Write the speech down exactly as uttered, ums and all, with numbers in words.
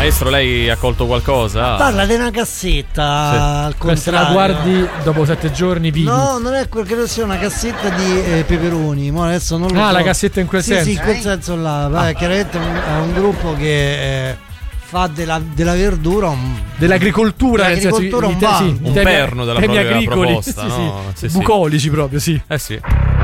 Maestro, lei ha colto qualcosa? Parla di una cassetta, sì. al contrario. Se la guardi dopo sette giorni vivi. No, non è quel credo sia una cassetta di eh, peperoni. Ma adesso non lo ah, so. la cassetta in quel sì, senso. Sì, in quel senso là. Ah. Beh, chiaramente è un gruppo che eh, fa della, della verdura un, dell'agricoltura, dell'agricoltura nel senso, un, i, i, sì, un perno della propria agricoli, proposta, sì, no? sì. Sì, bucolici sì. proprio, sì. Eh sì.